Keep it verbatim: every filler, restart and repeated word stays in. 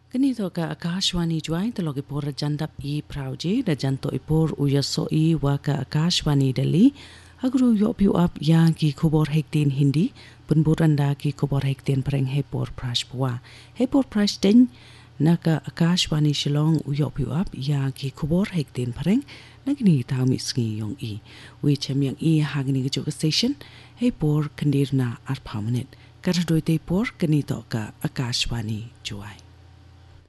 Ganito ka Akashwani juai talogi por jandap i prauji da janto ipor uyaso i waka Akashwani dali agru yo piu up ya ki kubor hektin hindi penburanda ki kubor hektin preng hepor prashpwa hepor prashten naka Akashwani Shillong uyo piu up ya ki kubor hektin preng nagni taumi sngi yong i wi chem yang i hagni ge station hepor kandirna at permanent karadoite por ganito ka Akashwani juai